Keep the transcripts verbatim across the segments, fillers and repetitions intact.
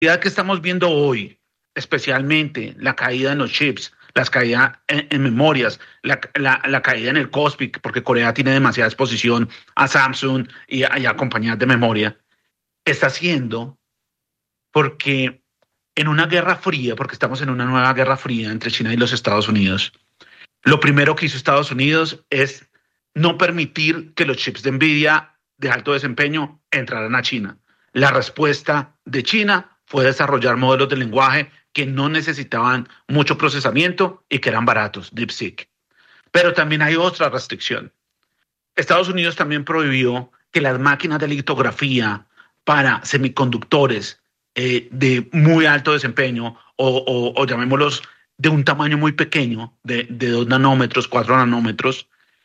Ya que estamos viendo hoy, especialmente la caída en los chips, las caídas en, en memorias, la, la, la caída en el Cospic, porque Corea tiene demasiada exposición a Samsung y a, y a compañías de memoria, está haciendo porque en una guerra fría, porque estamos en una nueva guerra fría entre China y los Estados Unidos, lo primero que hizo Estados Unidos es no permitir que los chips de Nvidia de alto desempeño entraran a China. La respuesta de China fue desarrollar modelos de lenguaje que no necesitaban mucho procesamiento y que eran baratos, DeepSeek. Pero también hay otra restricción. Estados Unidos también prohibió que las máquinas de litografía para semiconductores eh, de muy alto desempeño o, o, o llamémoslos de un tamaño muy pequeño, de, de dos nanómetros, cuatro nanómetros,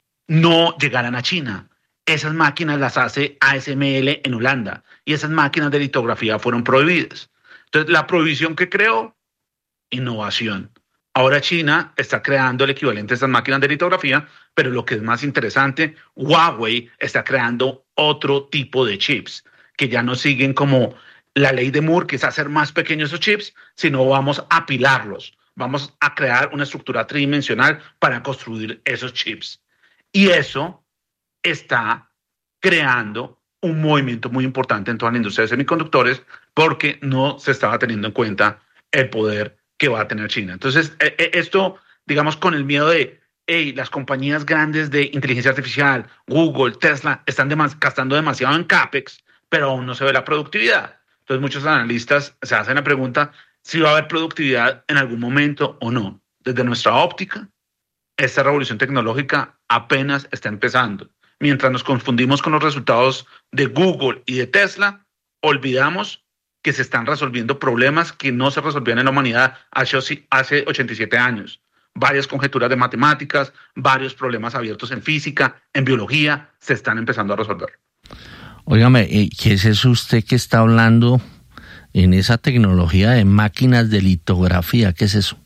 no llegaran a China. Esas máquinas las hace A S M L en Holanda y esas máquinas de litografía fueron prohibidas. Entonces, la prohibición que creó, innovación. Ahora China está creando el equivalente a estas máquinas de litografía, pero lo que es más interesante, Huawei está creando otro tipo de chips que ya no siguen como la ley de Moore, que es hacer más pequeños esos chips, sino vamos a apilarlos. Vamos a crear una estructura tridimensional para construir esos chips. Y eso está creando un movimiento muy importante en toda la industria de semiconductores porque no se estaba teniendo en cuenta el poder que va a tener China. Entonces, esto, digamos, con el miedo de, hey, las compañías grandes de inteligencia artificial, Google, Tesla, están demas- gastando demasiado en CAPEX, pero aún no se ve la productividad. Entonces, muchos analistas se hacen la pregunta si va a haber productividad en algún momento o no. Desde nuestra óptica, esta revolución tecnológica apenas está empezando. Mientras nos confundimos con los resultados de Google y de Tesla, olvidamos que se están resolviendo problemas que no se resolvían en la humanidad hace ochenta y siete años. Varias conjeturas de matemáticas, varios problemas abiertos en física, en biología, se están empezando a resolver. Óigame, ¿qué es eso usted que está hablando en esa tecnología de máquinas de litografía? ¿Qué es eso?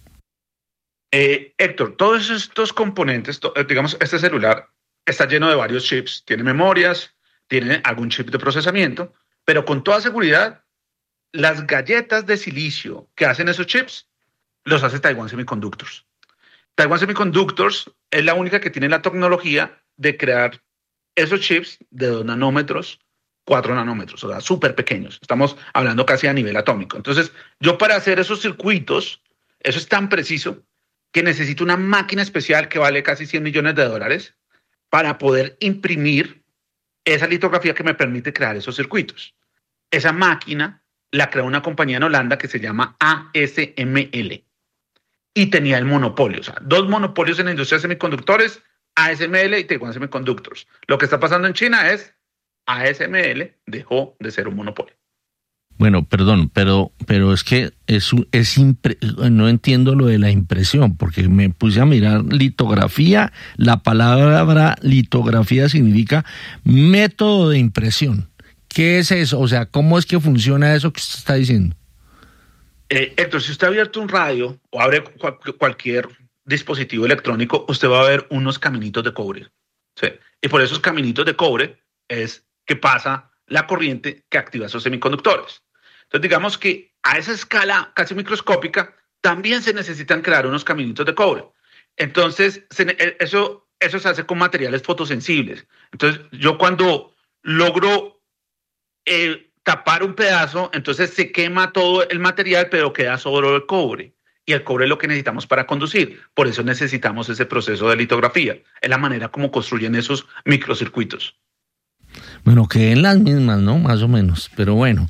Eh, Héctor, todos estos componentes, to, digamos, este celular está lleno de varios chips, tiene memorias, tiene algún chip de procesamiento, pero con toda seguridad, las galletas de silicio que hacen esos chips, los hace Taiwan Semiconductors. Taiwan Semiconductors es la única que tiene la tecnología de crear esos chips de dos nanómetros, cuatro nanómetros, o sea, súper pequeños. Estamos hablando casi a nivel atómico. Entonces, yo para hacer esos circuitos, eso es tan preciso que necesito una máquina especial que vale casi cien millones de dólares para poder imprimir esa litografía que me permite crear esos circuitos. Esa máquina la creó una compañía en Holanda que se llama A S M L y tenía el monopolio, o sea, dos monopolios en la industria de semiconductores, A S M L y Taiwan Semiconductors. Lo que está pasando en China es A S M L dejó de ser un monopolio. Bueno, perdón, pero pero es que es, es impre, no entiendo lo de la impresión, porque me puse a mirar litografía, la palabra litografía significa método de impresión. ¿Qué es eso? O sea, ¿cómo es que funciona eso que usted está diciendo? Eh, Héctor, si usted ha abierto un radio o abre cual, cualquier dispositivo electrónico, usted va a ver unos caminitos de cobre. ¿Sí? Y por esos caminitos de cobre es que pasa la corriente que activa esos semiconductores. Entonces, digamos que a esa escala casi microscópica también se necesitan crear unos caminitos de cobre. Entonces, se, eso, eso se hace con materiales fotosensibles. Entonces, yo cuando logro eh, tapar un pedazo, entonces se quema todo el material, pero queda solo el cobre. Y el cobre es lo que necesitamos para conducir. Por eso necesitamos ese proceso de litografía. Es la manera como construyen esos microcircuitos. Bueno, que en las mismas, ¿no? Más o menos, pero bueno.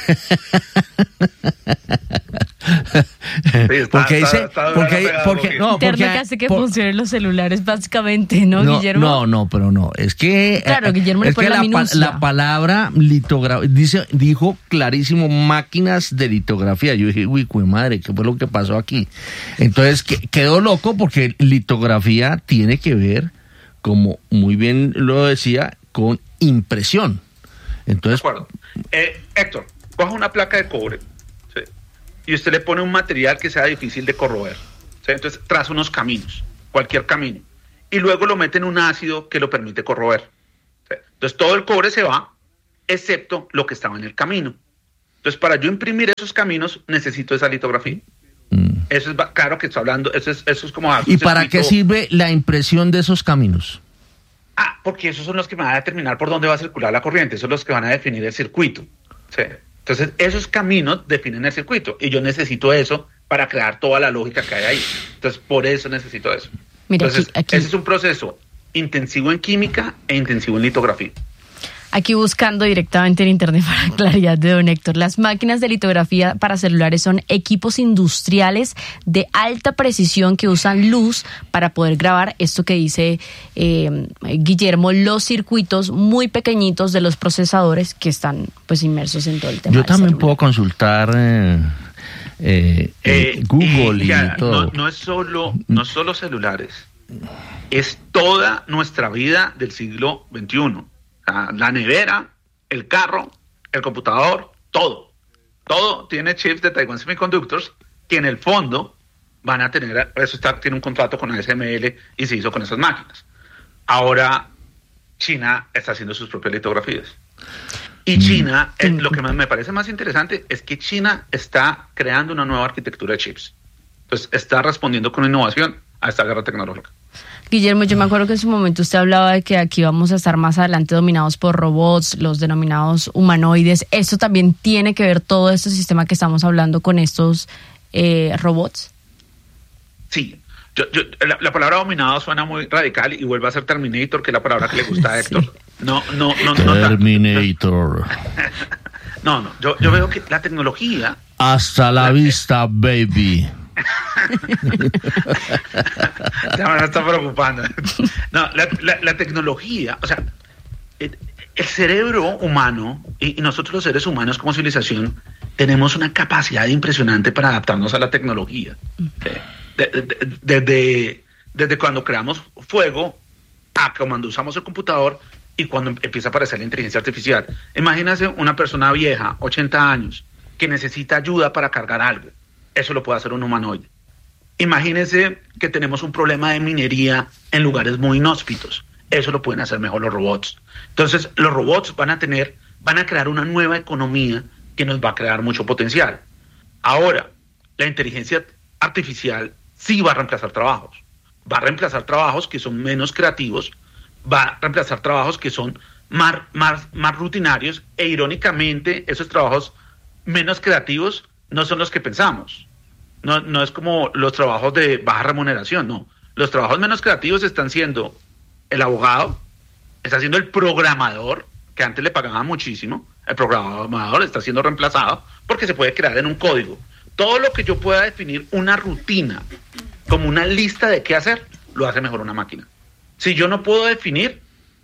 Sí, está, porque dice, está, está porque, porque, no, porque, que hace que por, funcionen los celulares, básicamente, ¿no, no, Guillermo? No, no, pero no, es que... Claro, Guillermo le es pone que la la, minucia. la palabra litografía, dice, dijo clarísimo, máquinas de litografía. Yo dije, uy, cuy madre, ¿qué fue lo que pasó aquí? Entonces, que, quedó loco porque litografía tiene que ver, como muy bien lo decía, con impresión. Entonces, de acuerdo. Eh, Héctor, coja una placa de cobre, ¿sí? Y usted le pone un material que sea difícil de corroer, ¿sí? Entonces traza unos caminos, cualquier camino, y luego lo mete en un ácido que lo permite corroer, ¿sí? Entonces todo el cobre se va, excepto lo que estaba en el camino. Entonces, para yo imprimir esos caminos, necesito esa litografía. Mm. Eso es claro que estoy hablando, eso es, eso es como... ¿Y para qué sirve la impresión de esos caminos? Ah, porque esos son los que van a determinar por dónde va a circular la corriente, esos son los que van a definir el circuito. ¿Sí? Entonces, esos caminos definen el circuito y yo necesito eso para crear toda la lógica que hay ahí. Entonces, por eso necesito eso. Mira, Entonces, aquí, aquí. ese es un proceso intensivo en química e intensivo en litografía. Aquí buscando directamente en internet para claridad de don Héctor. Las máquinas de litografía para celulares son equipos industriales de alta precisión que usan luz para poder grabar esto que dice eh, Guillermo, los circuitos muy pequeñitos de los procesadores que están pues inmersos en todo el tema. Yo también celular. Puedo consultar eh, eh, eh, Google y, ya, y todo. No, no es solo, no es solo celulares, es toda nuestra vida del siglo veintiuno. La nevera, el carro, el computador, todo. Todo tiene chips de Taiwan Semiconductors que en el fondo van a tener, eso está, tiene un contrato con A S M L y se hizo con esas máquinas. Ahora China está haciendo sus propias litografías. Y China, eh, lo que más me parece más interesante es que China está creando una nueva arquitectura de chips. Entonces está respondiendo con innovación a esta guerra tecnológica. Guillermo, yo me acuerdo que en su momento usted hablaba de que aquí vamos a estar más adelante dominados por robots, los denominados humanoides. ¿Esto también tiene que ver todo este sistema que estamos hablando con estos eh, robots? Sí. Yo, yo, la, la palabra dominado suena muy radical y vuelve a ser Terminator, que es la palabra que le gusta a Héctor. Sí. No, no, no, no. Terminator. No, no. Yo, yo veo que la tecnología... Hasta la, la vista, baby. Ya me está preocupando. No, la, la, la tecnología, o sea, el, el cerebro humano y, y nosotros los seres humanos como civilización tenemos una capacidad impresionante para adaptarnos a la tecnología. Desde de, de, de, de cuando creamos fuego a cuando usamos el computador y cuando empieza a aparecer la inteligencia artificial. Imagínense una persona vieja, ochenta años, que necesita ayuda para cargar algo. Eso lo puede hacer un humanoide. Imagínense que tenemos un problema de minería en lugares muy inhóspitos. Eso lo pueden hacer mejor los robots. Entonces, los robots van a tener, van a crear una nueva economía que nos va a crear mucho potencial. Ahora, la inteligencia artificial sí va a reemplazar trabajos. Va a reemplazar trabajos que son menos creativos, va a reemplazar trabajos que son más, más, más rutinarios e irónicamente esos trabajos menos creativos no son los que pensamos. No, no es como los trabajos de baja remuneración, no. Los trabajos menos creativos están siendo el abogado, está siendo el programador, que antes le pagaban muchísimo. El programador está siendo reemplazado porque se puede crear en un código. Todo lo que yo pueda definir una rutina como una lista de qué hacer, lo hace mejor una máquina. Si yo no puedo definir,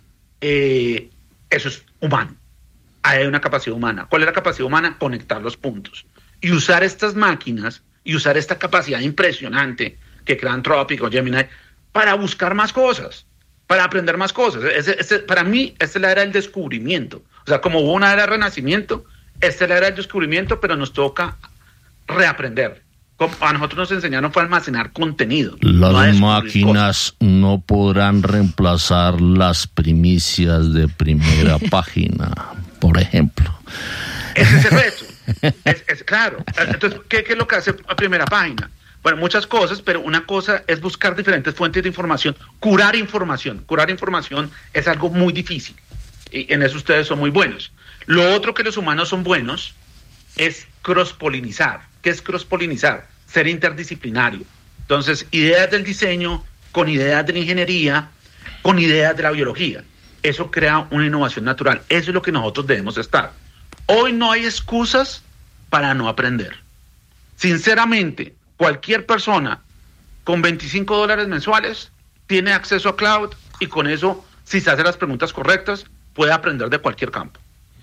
eh, eso es humano. Hay una capacidad humana. ¿Cuál es la capacidad humana? Conectar los puntos. Y usar estas máquinas y usar esta capacidad impresionante que crea Anthropic o Gemini para buscar más cosas, para aprender más cosas. Ese, ese, para mí, esta es la era del descubrimiento. O sea, como hubo una era del renacimiento, esta es la era del descubrimiento, pero nos toca reaprender. A nosotros nos enseñaron fue a almacenar contenido. Las no máquinas cosas. No podrán reemplazar las primicias de primera página, por ejemplo. Ese es el reto. Es, es claro. Entonces, ¿qué, ¿qué es lo que hace a primera página? Bueno, muchas cosas, pero una cosa es buscar diferentes fuentes de información, curar información. Curar información es algo muy difícil. Y en eso ustedes son muy buenos. Lo otro que los humanos son buenos es cross-polinizar. ¿Qué es cross-polinizar? Ser interdisciplinario. Entonces, ideas del diseño con ideas de la ingeniería, con ideas de la biología. Eso crea una innovación natural. Eso es lo que nosotros debemos estar. Hoy no hay excusas para no aprender. Sinceramente, cualquier persona con veinticinco dólares mensuales tiene acceso a cloud y con eso, si se hace las preguntas correctas, puede aprender de cualquier campo.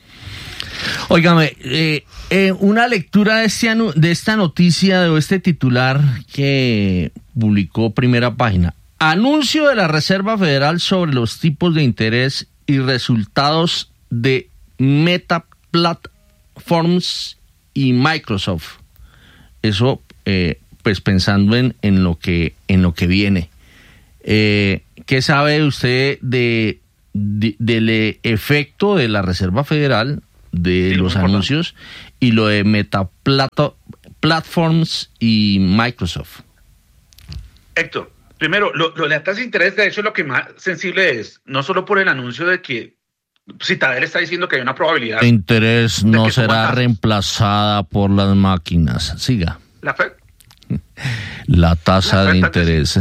Óigame, eh, eh, una lectura de, este anu- de esta noticia, de este titular que publicó Primera Página. Anuncio de la Reserva Federal sobre los tipos de interés y resultados de Meta Platforms y Microsoft. Eso, eh, pues pensando en, en lo que en lo que viene. Eh, ¿Qué sabe usted de, de del efecto de la Reserva Federal de sí, los anuncios y lo de Meta Plato, Platforms y Microsoft. Héctor, primero, lo, lo de la tasa de interés, de hecho, lo que más sensible es, no solo por el anuncio de que Citadel está diciendo que hay una probabilidad. El interés no que será reemplazada por las máquinas. Siga. La Fed. La tasa la de interés.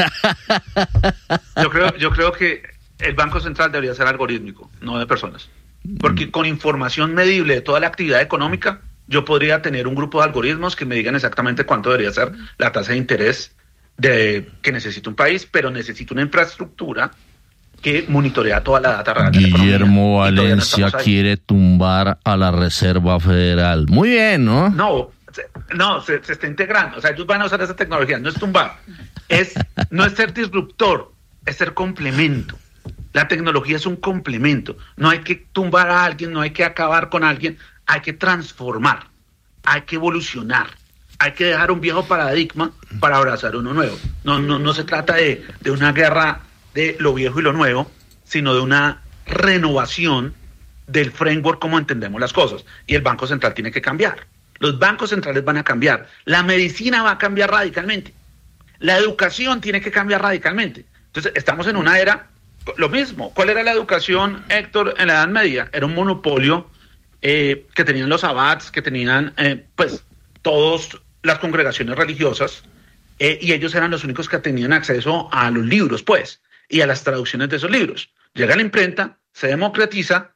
Yo creo, yo creo que el Banco Central debería ser algorítmico, no de personas. Porque con información medible de toda la actividad económica, yo podría tener un grupo de algoritmos que me digan exactamente cuánto debería ser la tasa de interés de, que necesita un país, pero necesita una infraestructura que monitorea toda la data real de la economía. Guillermo Valencia no quiere tumbar a la Reserva Federal. Muy bien, ¿no? No, no, se, se está integrando. O sea, ellos van a usar esa tecnología. No es tumbar. Es, no es ser disruptor, es ser complemento. La tecnología es un complemento. No hay que tumbar a alguien, no hay que acabar con alguien. Hay que transformar, hay que evolucionar. Hay que dejar un viejo paradigma para abrazar uno nuevo. No, no, no se trata de, de una guerra de lo viejo y lo nuevo, sino de una renovación del framework como entendemos las cosas. Y el Banco Central tiene que cambiar. Los bancos centrales van a cambiar. La medicina va a cambiar radicalmente. La educación tiene que cambiar radicalmente. Entonces, estamos en una era, lo mismo. ¿Cuál era la educación, Héctor, en la Edad Media? Era un monopolio eh, que tenían los abats, que tenían, eh, pues, todas las congregaciones religiosas, eh, y ellos eran los únicos que tenían acceso a los libros, pues, y a las traducciones de esos libros. Llega la imprenta, se democratiza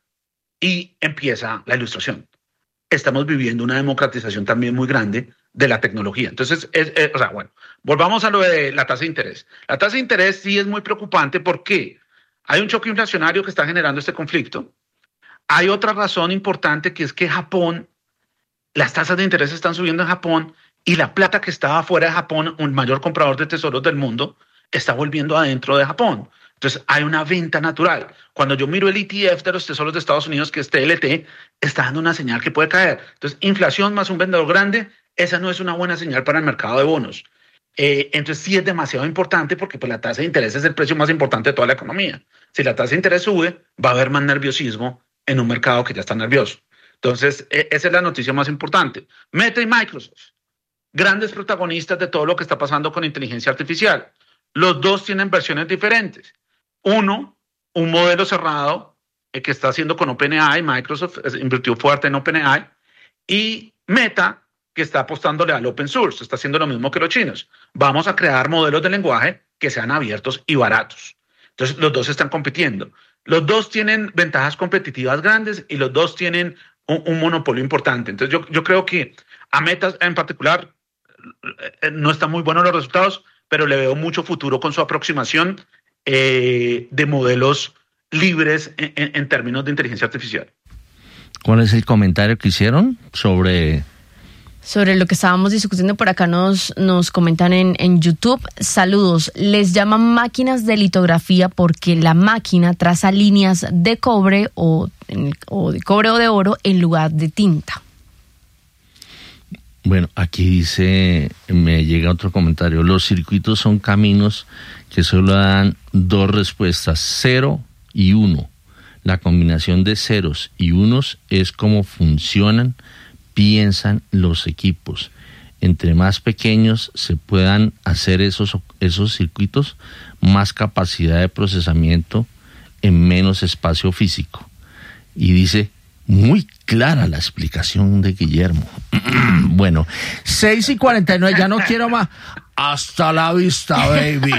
y empieza la ilustración. Estamos viviendo una democratización también muy grande de la tecnología. Entonces, es, es, o sea, bueno, volvamos a lo de la tasa de interés. La tasa de interés sí es muy preocupante porque hay un choque inflacionario que está generando este conflicto. Hay otra razón importante que es que Japón, las tasas de interés están subiendo en Japón y la plata que estaba fuera de Japón, un mayor comprador de tesoros del mundo, está volviendo adentro de Japón. Entonces hay una venta natural. Cuando yo miro el E T F de los tesoros de Estados Unidos, que es T L T, está dando una señal que puede caer. Entonces, inflación más un vendedor grande, esa no es una buena señal para el mercado de bonos. Eh, entonces sí es demasiado importante porque pues, la tasa de interés es el precio más importante de toda la economía. Si la tasa de interés sube, va a haber más nerviosismo en un mercado que ya está nervioso. Entonces, eh, esa es la noticia más importante. Meta y Microsoft, grandes protagonistas de todo lo que está pasando con inteligencia artificial. Los dos tienen versiones diferentes. Uno, un modelo cerrado eh, que está haciendo con OpenAI. Microsoft invirtió fuerte en OpenAI. Y Meta, que está apostándole al open source, está haciendo lo mismo que los chinos. Vamos a crear modelos de lenguaje que sean abiertos y baratos. Entonces, los dos están compitiendo. Los dos tienen ventajas competitivas grandes y los dos tienen un, un monopolio importante. Entonces, yo, yo creo que a Meta en particular eh, no están muy buenos los resultados, pero le veo mucho futuro con su aproximación eh, de modelos libres en, en, en términos de inteligencia artificial. ¿Cuál es el comentario que hicieron sobre...? Sobre lo que estábamos discutiendo por acá nos, nos comentan en, en YouTube. Saludos. Les llaman máquinas de litografía porque la máquina traza líneas de cobre o, o de cobre o de oro en lugar de tinta. Bueno, aquí dice, me llega otro comentario. Los circuitos son caminos que solo dan dos respuestas, cero y uno. La combinación de ceros y unos es como funcionan, piensan los equipos. Entre más pequeños se puedan hacer esos, esos circuitos, más capacidad de procesamiento en menos espacio físico. Y dice, muy clara la explicación de Guillermo. Bueno, seis y cuarenta y nueve, ya no quiero más. Hasta la vista, baby.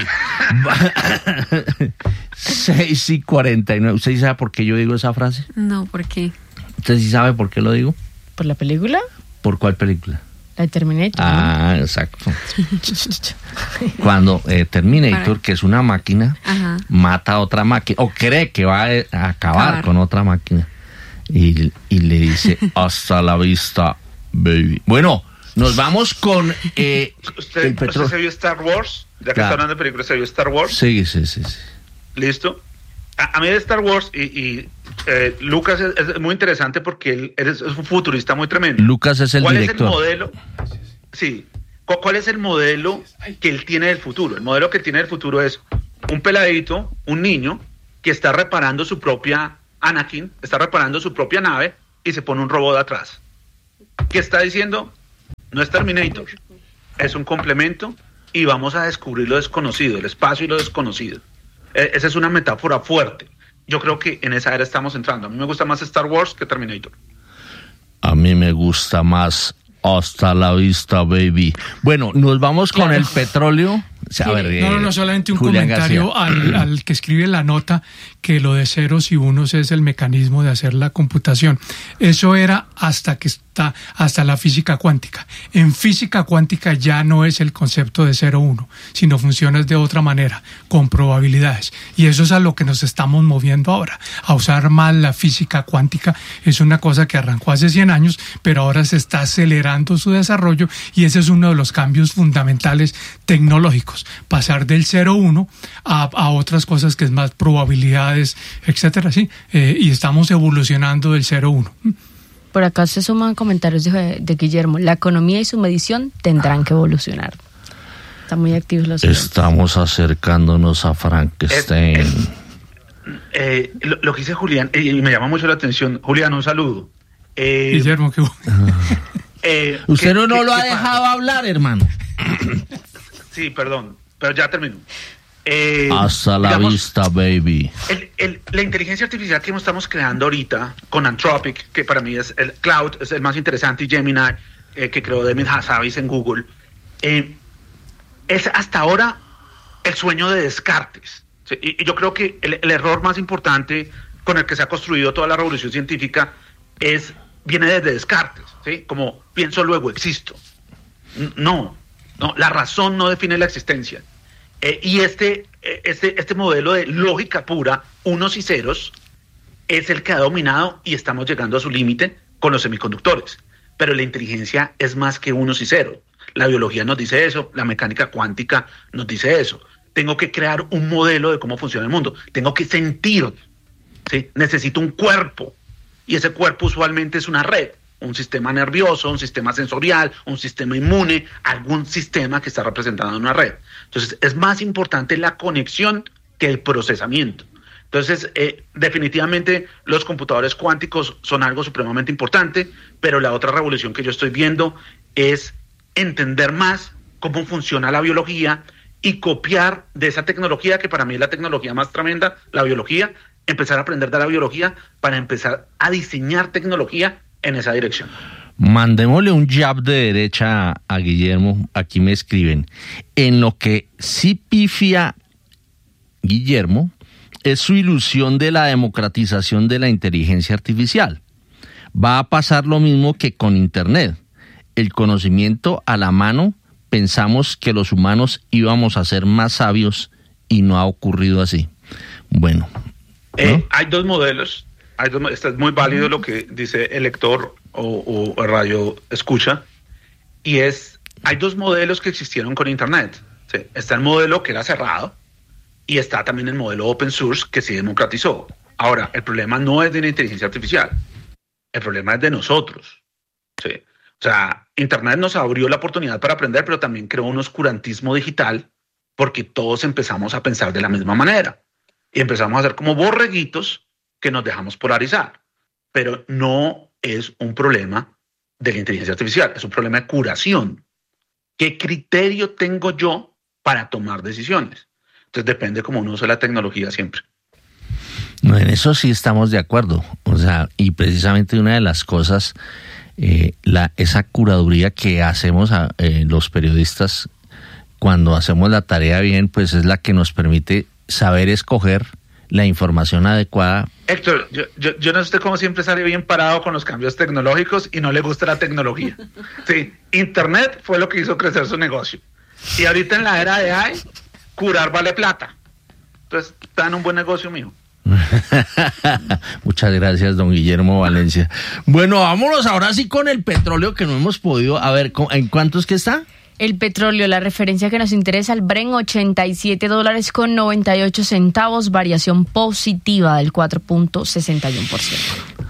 seis y cuarenta y nueve. ¿Usted sabe por qué yo digo esa frase? No, ¿por qué? ¿Usted sí sabe por qué lo digo? ¿Por la película? ¿Por cuál película? La de Terminator. Ah, ¿no? Exacto. Cuando eh, Terminator, que es una máquina, ajá, mata a otra máquina, o cree que va a acabar, acabar. con otra máquina, y, y le dice, hasta la vista, baby. Bueno, nos vamos con eh, ¿Usted, el petróleo. ¿Usted se vio Star Wars? Ya que claro. Está hablando de películas, ¿se vio Star Wars? Sí, sí, sí. sí. ¿Listo? A, a mí de Star Wars, y, y eh, Lucas es, es muy interesante porque él, él es, es un futurista muy tremendo. Lucas es el ¿Cuál director. ¿Cuál es el modelo? Sí. ¿Cuál, ¿Cuál es el modelo que él tiene del futuro? El modelo que tiene del futuro es un peladito, un niño, que está reparando su propia Anakin, está reparando su propia nave y se pone un robot atrás. ¿Qué está diciendo? No es Terminator, es un complemento y vamos a descubrir lo desconocido, el espacio y lo desconocido. E- esa es una metáfora fuerte. Yo creo que en esa era estamos entrando. A mí me gusta más Star Wars que Terminator. A mí me gusta más Hasta la vista, baby. Bueno, nos vamos con Claro. el petróleo. O sea, a ver, No, no, no, solamente un Julián comentario García. al, al que escribe la nota que lo de ceros y unos es el mecanismo de hacer la computación. Eso era hasta que está, hasta la física cuántica. En física cuántica ya no es el concepto de cero uno, sino funciones de otra manera, con probabilidades. Y eso es a lo que nos estamos moviendo ahora, a usar más la física cuántica. Es una cosa que arrancó hace cien años, pero ahora se está acelerando su desarrollo y ese es uno de los cambios fundamentales tecnológicos. Pasar del cero uno a, a otras cosas que es más probabilidades, etcétera, sí, eh, y estamos evolucionando del cero uno. Por acá se suman comentarios de, de Guillermo. La economía y su medición tendrán que evolucionar. Están muy activos los Estamos acercándonos a Frankenstein. Es- es- Eh, lo, lo que dice Julián, eh, y me llama mucho la atención. Julián, un saludo. Eh, Guillermo, qué bueno. eh, Usted ¿qué- no, no qué- lo ha qué pasa? dejado hablar, hermano. Sí, perdón, pero ya termino. Eh, Hasta la digamos, vista, baby. el- el- la inteligencia artificial que estamos creando ahorita con Anthropic, que para mí es el Cloud, es el más interesante, y Gemini, eh, que creó David Hassabis en Google, eh, es hasta ahora el sueño de Descartes. ¿Sí? Y, y yo creo que el, el error más importante con el que se ha construido toda la revolución científica es viene desde Descartes, ¿sí? Como pienso, luego existo. N- No, no, la razón no define la existencia. Eh, y este, eh, este, este modelo de lógica pura, unos y ceros, es el que ha dominado y estamos llegando a su límite con los semiconductores. Pero la inteligencia es más que unos y ceros. La biología nos dice eso, la mecánica cuántica nos dice eso. Tengo que crear un modelo de cómo funciona el mundo. Tengo que sentir, ¿sí? Necesito un cuerpo. Y ese cuerpo usualmente es una red, un sistema nervioso, un sistema sensorial, un sistema inmune, algún sistema que está representado en una red. Entonces, es más importante la conexión que el procesamiento. Entonces, eh, definitivamente los computadores cuánticos son algo supremamente importante, pero la otra revolución que yo estoy viendo es entender más cómo funciona la biología y copiar de esa tecnología, que para mí es la tecnología más tremenda, la biología, empezar a aprender de la biología para empezar a diseñar tecnología en esa dirección. Mandémosle un jab de derecha a, a Guillermo. Aquí me escriben. En lo que sí pifia Guillermo es su ilusión de la democratización de la inteligencia artificial. Va a pasar lo mismo que con Internet. El conocimiento a la mano, pensamos que los humanos íbamos a ser más sabios y no ha ocurrido así. Bueno, ¿no? Eh, hay dos modelos. Hay dos, esto es muy válido lo que dice el lector o, o radio escucha. Y es, hay dos modelos que existieron con Internet. ¿Sí? Está el modelo que era cerrado y está también el modelo open source que se democratizó. Ahora, el problema no es de la inteligencia artificial. El problema es de nosotros. ¿Sí? O sea, Internet nos abrió la oportunidad para aprender, pero también creó un oscurantismo digital porque todos empezamos a pensar de la misma manera. Y empezamos a hacer como borreguitos que nos dejamos polarizar. Pero no es un problema de la inteligencia artificial, es un problema de curación. ¿Qué criterio tengo yo para tomar decisiones? Entonces depende cómo uno use la tecnología siempre. No, en eso sí estamos de acuerdo. O sea, y precisamente una de las cosas, eh, la, esa curaduría que hacemos a, eh, los periodistas cuando hacemos la tarea bien, pues es la que nos permite saber escoger la información adecuada. Héctor, yo, yo, yo no sé cómo siempre sale bien parado con los cambios tecnológicos y no le gusta la tecnología. Sí, Internet fue lo que hizo crecer su negocio. Y ahorita en la era de A I, curar vale plata. Entonces, está en un buen negocio, mijo. Muchas gracias, don Guillermo Valencia. Bueno, vámonos ahora sí con el petróleo que no hemos podido. A ver, ¿en cuánto es que está? El petróleo, la referencia que nos interesa, el Brent, ochenta y siete dólares con noventa y ocho centavos, variación positiva del cuatro punto sesenta y uno por ciento.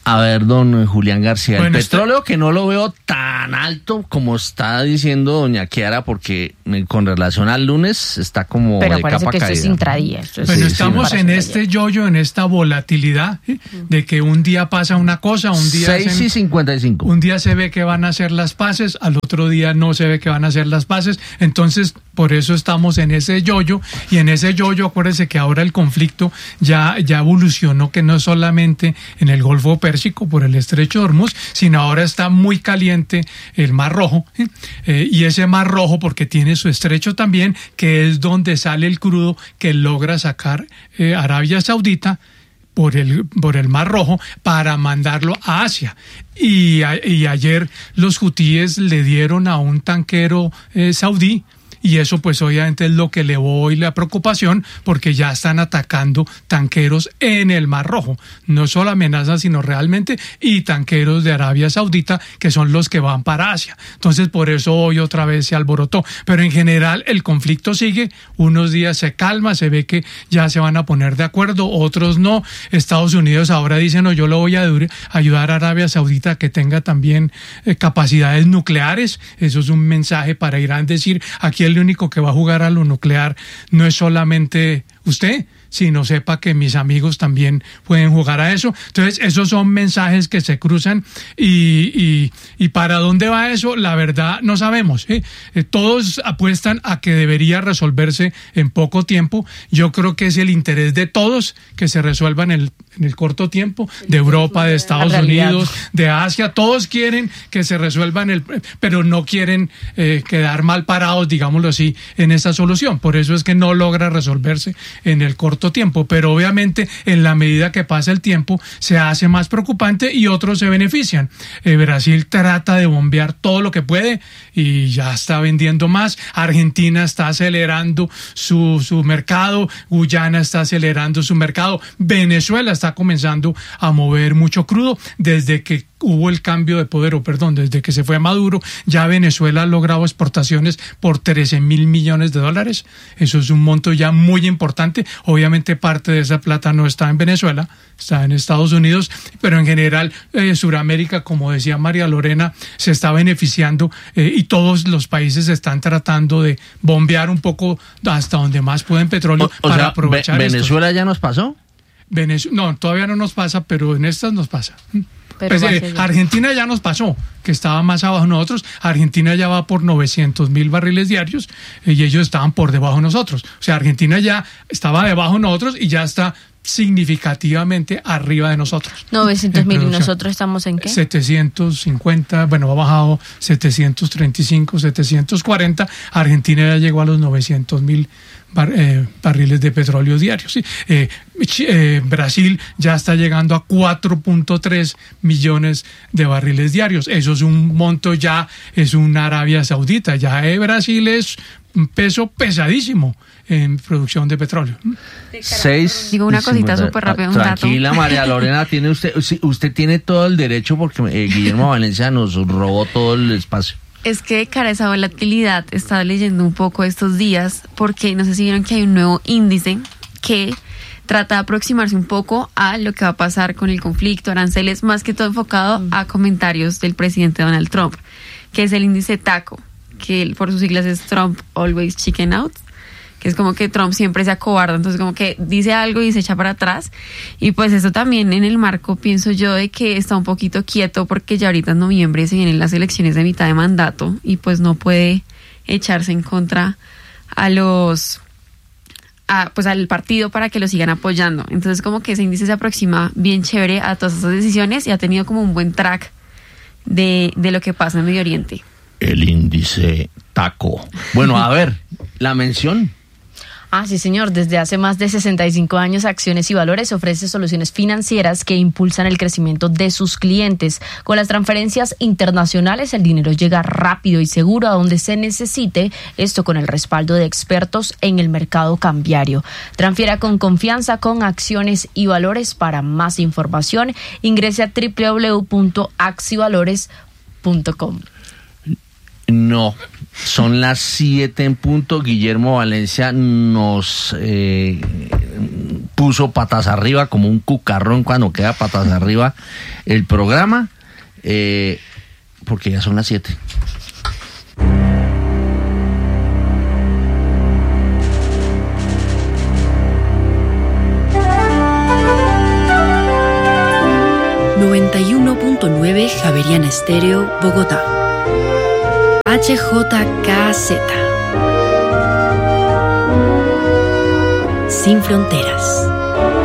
A ver, don Julián García, Bueno, el petróleo está... que no lo veo tan alto como está diciendo doña Kiara, porque con relación al lunes está como Pero de parece capa que esto caída. es intradía. Esto es Bueno, sí, estamos sí, en sí, este yoyo, en esta volatilidad, ¿eh? De que un día pasa una cosa, un día seis hacen- y cincuenta y cinco. un día se ve que van a hacer las paces, al otro día no se ve que van a hacer las paces, entonces por eso estamos en ese yoyo, y en ese yoyo acuérdense que ahora el conflicto ya, ya evolucionó, que no es solamente en el Golfo Pérsico por el Estrecho de Hormuz, sino ahora está muy caliente el Mar Rojo, ¿eh? Eh, y ese Mar Rojo porque tiene su estrecho también, que es donde sale el crudo que logra sacar eh, Arabia Saudita por el, por el Mar Rojo para mandarlo a Asia. Y, a, y ayer los hutíes le dieron a un tanquero eh, saudí, y eso pues obviamente es lo que elevó hoy la preocupación, porque ya están atacando tanqueros en el Mar Rojo. No solo amenazas, sino realmente, y tanqueros de Arabia Saudita, que son los que van para Asia. Entonces por eso hoy otra vez se alborotó. Pero en general el conflicto sigue, unos días se calma, se ve que ya se van a poner de acuerdo, otros no. Estados Unidos ahora dice, no, yo lo voy a ayudar a Arabia Saudita a que tenga también eh, capacidades nucleares. Eso es un mensaje para Irán, decir, aquí el único que va a jugar a lo nuclear no es solamente usted, sino sepa que mis amigos también pueden jugar a eso. Entonces, esos son mensajes que se cruzan, y, y, y para dónde va eso, la verdad no sabemos, ¿eh? Eh, todos apuestan a que debería resolverse en poco tiempo. Yo creo que es el interés de todos que se resuelva en el, en el corto tiempo, de Europa, de Estados Unidos, de Asia. Todos quieren que se resuelva en el, pero no quieren eh, quedar mal parados, digámoslo así, en esta solución. Por eso es que no logra resolverse en el corto tiempo, pero obviamente en la medida que pasa el tiempo se hace más preocupante y otros se benefician. Eh, Brasil trata de bombear todo lo que puede y ya está vendiendo más. Argentina está acelerando su, su mercado, Guyana está acelerando su mercado, Venezuela está comenzando a mover mucho crudo. Desde que hubo el cambio de poder, o perdón, desde que se fue Maduro, ya Venezuela ha logrado exportaciones por trece mil millones de dólares. Eso es un monto ya muy importante. Obviamente parte de esa plata no está en Venezuela, está en Estados Unidos, pero en general eh, Sudamérica, como decía María Lorena, se está beneficiando, eh, y todos los países están tratando de bombear un poco hasta donde más pueden petróleo o, o para sea, aprovechar Ve- ¿Venezuela esto. ya nos pasó? Venezue- no, todavía no nos pasa, pero en estas nos pasa. Pero Pues, eh, Argentina ya nos pasó, que estaba más abajo de nosotros. Argentina ya va por novecientos mil barriles diarios, eh, y ellos estaban por debajo de nosotros. O sea, Argentina ya estaba debajo de nosotros y ya está significativamente arriba de nosotros. novecientos mil, ¿y producción. nosotros estamos en qué? setecientos cincuenta, bueno, ha bajado setecientos treinta y cinco, setecientos cuarenta. Argentina ya llegó a los novecientos mil bar, eh, barriles de petróleo diarios. ¿Sí? Eh, eh, Brasil ya está llegando a cuatro punto tres millones de barriles diarios. Eso es un monto, ya es una Arabia Saudita. Ya eh, Brasil es un peso pesadísimo en producción de petróleo. Seis. Digo una cosita cincuenta. súper rápida, un dato. Tranquila, María Lorena, tiene usted, sí, usted tiene todo el derecho, porque eh, Guillermo Valencia nos robó todo el espacio. Es que, cara, esa volatilidad, estaba leyendo un poco estos días, porque no sé si vieron que hay un nuevo índice que trata de aproximarse un poco a lo que va a pasar con el conflicto, aranceles, más que todo enfocado mm. a comentarios del presidente Donald Trump, que es el índice TACO, que por sus siglas es Trump Always Chicken Out, que es como que Trump siempre se acobarda, entonces como que dice algo y se echa para atrás. Y pues eso también en el marco, pienso yo, de que está un poquito quieto, porque ya ahorita en noviembre se vienen las elecciones de mitad de mandato y pues no puede echarse en contra a los a, pues al partido para que lo sigan apoyando. Entonces como que ese índice se aproxima bien chévere a todas esas decisiones y ha tenido como un buen track de, de lo que pasa en Medio Oriente. El índice TACO. Bueno, a ver, la mención. Ah, sí, señor. Desde hace más de sesenta y cinco años, Acciones y Valores ofrece soluciones financieras que impulsan el crecimiento de sus clientes. Con las transferencias internacionales, el dinero llega rápido y seguro a donde se necesite, esto con el respaldo de expertos en el mercado cambiario. Transfiera con confianza con Acciones y Valores. Para más información, ingrese a doble u doble u doble u punto accivalores punto com. No, son las siete en punto. Guillermo Valencia nos eh, puso patas arriba como un cucarrón cuando queda patas arriba el programa, eh, porque ya son las siete. noventa y uno punto nueve Javeriana Estéreo, Bogotá. H J K Z. Sin fronteras.